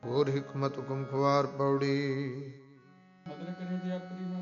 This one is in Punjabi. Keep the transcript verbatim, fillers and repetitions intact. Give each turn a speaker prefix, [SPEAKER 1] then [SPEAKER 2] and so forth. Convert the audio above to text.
[SPEAKER 1] ਹੋਰ ਹਿਕਮਤ ਹੁਕਮ ਖਵਾਰ ਪੌੜੀ।
[SPEAKER 2] ਅਦਰਕ ਰਿ ਆਪਣੀ